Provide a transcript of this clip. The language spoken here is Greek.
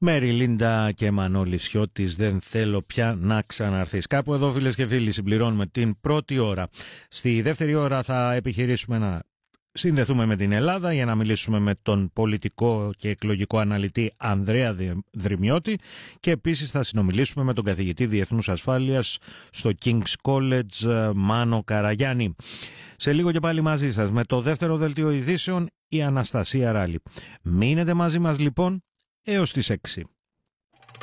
Μέρη Λίντα και Μανώλη Σιώτης, δεν θέλω πια να ξαναρθείς. Κάπου εδώ, φίλες και φίλοι, συμπληρώνουμε την πρώτη ώρα. Στη δεύτερη ώρα θα επιχειρήσουμε να συνδεθούμε με την Ελλάδα για να μιλήσουμε με τον πολιτικό και εκλογικό αναλυτή Ανδρέα Δρυμιώτη και επίσης θα συνομιλήσουμε με τον καθηγητή Διεθνούς Ασφάλειας στο King's College Μάνο Καραγιάννη. Σε λίγο και πάλι μαζί σας με το δεύτερο δελτίο ειδήσεων η Αναστασία Ράλη. Μείνετε μαζί μας λοιπόν έως τις 6.